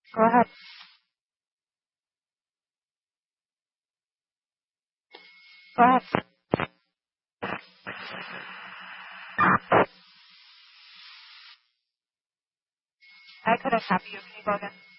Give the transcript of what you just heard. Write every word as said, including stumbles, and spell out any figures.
Go ahead. Go ahead. I couldn't copy you. Can you go again?